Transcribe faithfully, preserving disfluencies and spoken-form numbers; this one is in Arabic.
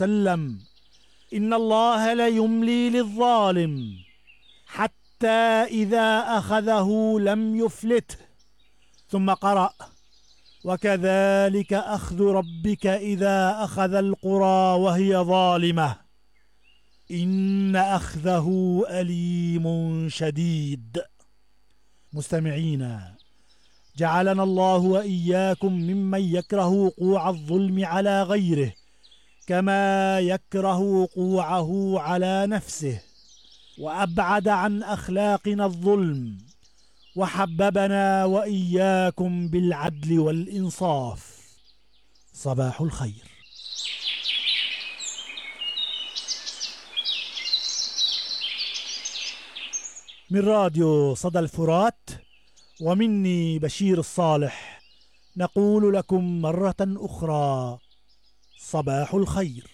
وسلم: إن الله ليملي للظالم حتى إذا أخذه لم يفلته. ثم قرأ: وكذلك أخذ ربك إذا أخذ القرى وهي ظالمة إن أخذه أليم شديد. مستمعينا، جعلنا الله وإياكم ممن يكره وقوع الظلم على غيره كما يكره وقوعه على نفسه، وأبعد عن أخلاقنا الظلم، وحببنا وإياكم بالعدل والإنصاف. صباح الخير. من راديو صدى الفرات ومني بشير الصالح نقول لكم مرة أخرى صباح الخير.